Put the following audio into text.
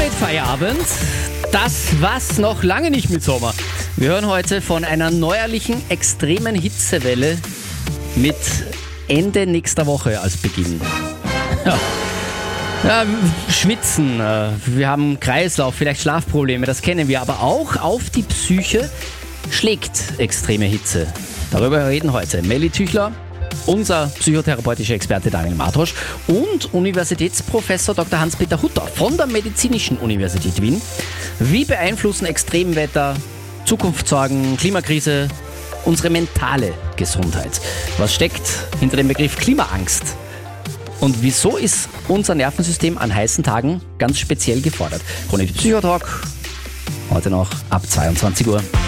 Feierabend. Das war's noch lange nicht mit Sommer. Wir hören heute von einer neuerlichen extremen Hitzewelle mit Ende nächster Woche als Beginn. Ja, Schwitzen, wir haben Kreislauf, vielleicht Schlafprobleme, das kennen wir. Aber auch auf die Psyche schlägt extreme Hitze. Darüber reden heute Melly Tüchler, unser psychotherapeutischer Experte Daniel Martosch und Universitätsprofessor Dr. Hans-Peter Hutter von der Medizinischen Universität Wien. Wie beeinflussen Extremwetter, Zukunftssorgen, Klimakrise unsere mentale Gesundheit? Was steckt hinter dem Begriff Klimaangst? Und wieso ist unser Nervensystem an heißen Tagen ganz speziell gefordert? Chronisch Psychotalk, heute noch ab 22 Uhr.